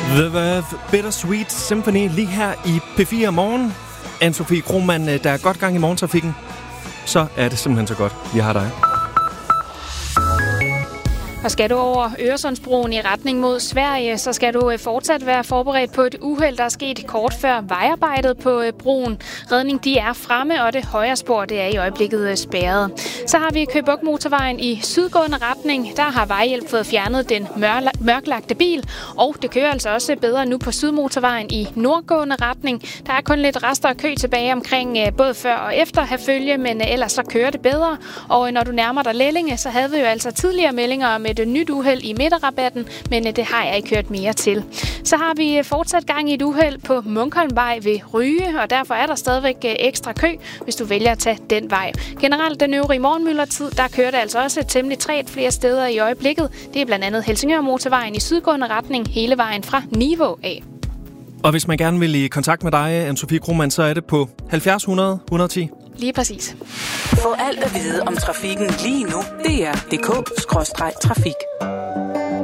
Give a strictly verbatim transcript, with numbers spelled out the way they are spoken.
The Bittersweet Symphony lige her i P fire Morgen. Anne-Sophie Krohmann, der er godt gang i morgentrafikken. Så er det simpelthen så godt, vi har dig. Og skal du over Øresundsbroen i retning mod Sverige, så skal du fortsat være forberedt på et uheld, der er sket kort før vejarbejdet på broen. Redning de er fremme, og det højre spor det er i øjeblikket spærret. Så har vi Køge Bugt Motorvejen i sydgående retning. Der har vejhjælp fået fjernet den mørklagte bil, og det kører altså også bedre nu på Sydmotorvejen i nordgående retning. Der er kun lidt rester af kø tilbage omkring både før og efter Herfølge, men ellers så kører det bedre. Og når du nærmer dig Lellinge, så havde vi jo altså tidligere meldinger om et nyt uheld i midterrabatten, men det har jeg ikke hørt mere til. Så har vi fortsat gang i et uheld på Munkholmvej ved Ryge, og derfor er der stadigvæk ekstra kø, hvis du vælger at tage den vej. Generelt den øvrige morgenmyldertid, der kører det altså også temmelig træt flere steder i øjeblikket. Det er blandt andet Helsingør Motorvejen i sydgående retning hele vejen fra Nivå af. Og hvis man gerne vil i kontakt med dig, Anne-Sophie Krohmann, så er det på halvfjerds hundrede et hundrede og ti. Lige præcis. Få alt at vide om trafikken lige nu. D R punktum d k skråstreg trafik.